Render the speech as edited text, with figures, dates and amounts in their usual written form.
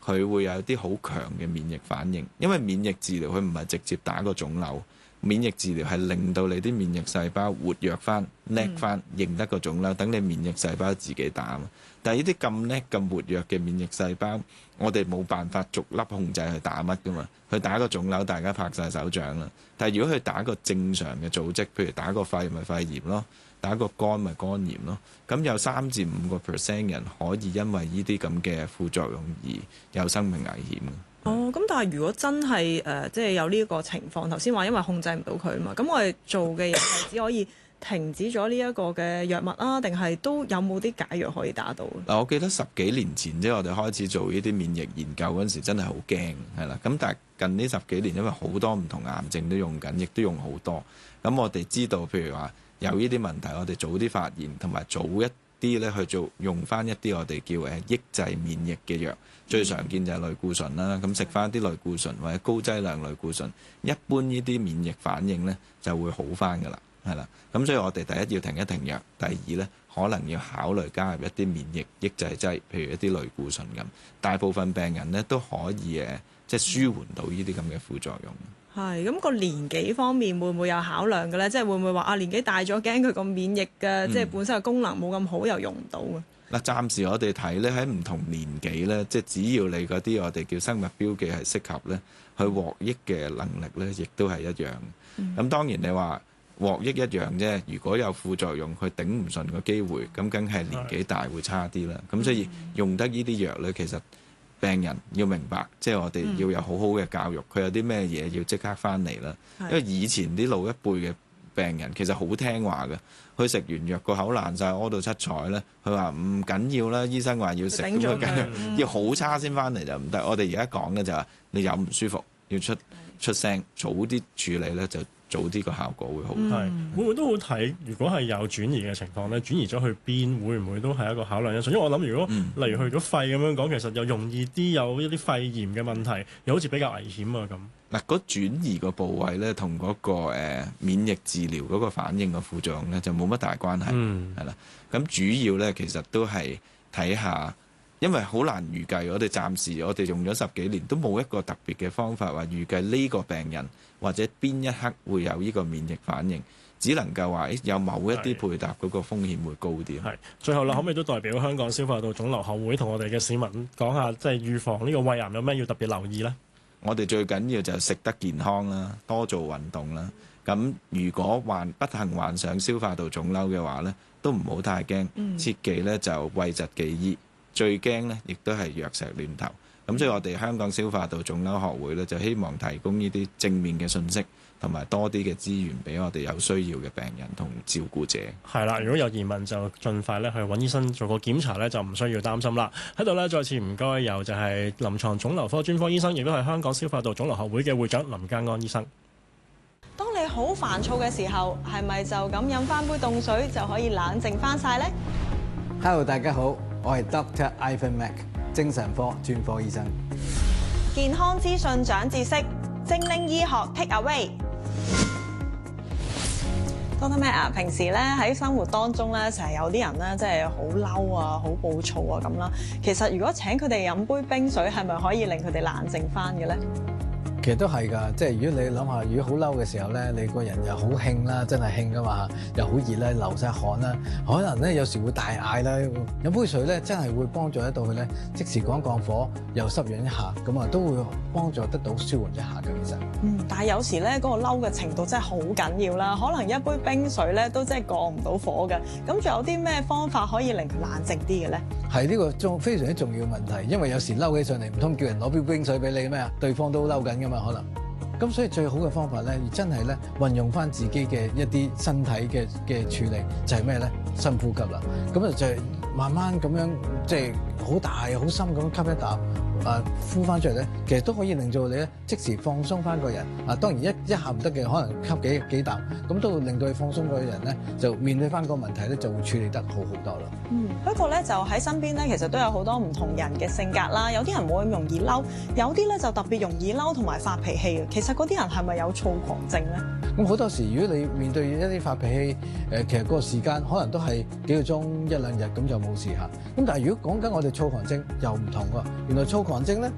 佢會有啲好強嘅免疫反應，因為免疫治療佢唔係直接打個腫瘤。免疫治療係令到你啲免疫細胞活躍翻、叻翻，認得個腫瘤，等你免疫細胞自己打。但係呢啲咁叻、咁活躍嘅免疫細胞，我哋冇辦法逐粒控制佢打乜噶嘛。佢打個腫瘤，大家拍晒手掌啦。但係如果佢打個正常嘅組織，譬如打個肺咪肺炎咯，打個肝咪肝炎咯，咁有3至5% 人可以因為呢啲咁嘅副作用而有生命危險。 哦，咁但係如果真係即係有呢一個情況，頭先話因為控制唔到佢啊嘛，咁我哋做嘅嘢係只可以停止咗呢一個嘅藥物啊，定係都有冇啲解藥可以打到？ 嗱，我記得10幾年前即係我哋開始做呢啲免疫研究嗰陣時，真係好驚係啦。咁但係近呢10幾年，因為好多唔同癌症都用緊，亦都用好多。咁我哋知道，譬如話有呢啲問題，我哋早啲發現，同埋早一啲咧去做用翻一啲我哋叫抑制免疫嘅藥。最常見就係類固醇啦，咁食翻啲類固醇或者高劑量類固醇，一般呢啲免疫反應呢就會好翻噶啦，係啦。咁所以我哋第一要停一停藥，第二呢可能要考慮加入一啲免疫抑制劑，譬如一啲類固醇咁。大部分病人呢都可以即係舒緩到呢啲咁嘅副作用。 係咁，個年紀方面會唔會有考量嘅呢？即係會唔會話年紀大咗驚佢個免疫嘅即係本身嘅功能冇咁好，又用唔到啊？ 嗱，暫時我哋睇咧喺唔同年紀咧，即係只要你嗰啲我哋叫生物標記係適合咧，佢獲益嘅能力咧，亦都係一樣。咁當然你話獲益一樣啫，如果有副作用，佢頂唔順個機會，咁梗係年紀大會差啲啦。咁所以用得呢啲藥咧，其實病人要明白，即係我哋要有好好嘅教育，佢有啲咩嘢要即刻翻嚟啦。因為以前啲老一輩嘅病人其實好聽話嘅，佢食完藥個口爛晒，屙到七彩咧，佢話唔緊要啦，醫生話要食，咁佢要好差先翻嚟就唔得。我哋而家講嘅就係你有唔舒服要出聲，早啲處理咧就早啲個效果會好。 會唔會都好睇？如果係有轉移嘅情況咧，轉移咗去邊，會唔會都係一個考量因素？因為我諗，如果例如去咗肺咁樣講，其實又容易啲有一啲肺炎嘅問題，又好似比較危險啊咁。 嗱，嗰轉移個部位咧，同嗰個免疫治療嗰個反應嘅副作用咧，就冇乜大關係，係啦。咁主要咧，其實都係睇下，因為好難預計。我哋用咗10幾年，都冇一個特別嘅方法話預計呢個病人或者邊一刻會有呢個免疫反應，只能夠話有某一啲配搭嗰個風險會高啲。 係最後啦，可唔可以都代表香港消化道腫瘤學會同我哋嘅市民講下，即係預防呢個胃癌有咩要特別留意呢？我哋最緊要就係食得健康啦，多做運動啦。咁如果不幸患上消化道腫瘤嘅話呢，都唔好太驚，切忌呢就諱疾忌醫。最驚呢亦都係藥石亂投。咁所以我哋香港消化道腫瘤學會呢，就希望提供呢啲正面嘅信息，同埋多啲嘅資源俾我哋有需要嘅病人同照顧者。 係啦，如果有疑問就盡快咧去揾醫生做個檢查咧，就唔需要擔心啦。喺度咧再次唔該，由就係臨床腫瘤科專科醫生，亦都係香港消化道腫瘤學會嘅會長林嘉安醫生。 當你好煩躁嘅時候，係咪就咁飲翻杯凍水就可以冷靜翻晒呢？ Hello， 大家好，我係 Dr. Ivan Mac， 精神科專科醫生。 健康資訊長知識，精靈醫學 Take Away。Dr. Mac 啊，平時咧喺生活當中咧，成日有啲人咧，即係好嬲啊、好暴躁啊咁啦。其實如果請佢哋飲杯冰水，係咪可以令佢哋冷靜翻嘅咧？ 其實都係㗎，即係如果你諗下，如果好嬲嘅時候咧，你個人又好興啦，真係興㗎嘛，又好熱啦，流晒汗啦，可能咧有時會大嗌啦，飲杯水咧真係會幫助得到佢咧，即時降火，又濕潤一下，咁啊都會幫助得到舒緩一下嘅其實。 但係有時咧嗰個嬲嘅程度真係好緊要啦，可能一杯冰水咧都真係降唔到火嘅。咁仲有啲咩方法可以令佢冷靜啲嘅咧？ 係呢個非常之重要嘅問題，因為有時嬲起上嚟，唔通叫人攞杯冰水俾你咩啊？對方都嬲緊㗎嘛，可能。咁所以最好嘅方法咧，真係咧運用翻自己嘅一啲身體嘅處理，就係咩咧？深呼吸啦。咁就係慢慢咁樣，即係好大好深咁吸一啖，呼翻出嚟咧，其實都可以令到你咧即時放鬆翻個人。當然一下唔得嘅，可能吸幾啖，咁都會令到你放鬆個人咧，就面對翻個問題咧，就會處理得好好多啦。 不過咧就喺身邊咧，其實都有好多唔同人嘅性格啦。有啲人冇咁容易嬲，有啲咧就特別容易嬲同埋發脾氣嘅。其實嗰啲人係咪有躁狂症咧？ 咁好多時，如果你面對一啲發脾氣，其實個時間可能都係幾個鐘、1-2日咁就冇事嚇。咁但係如果講緊我哋躁狂症又唔同喎，原來躁狂症咧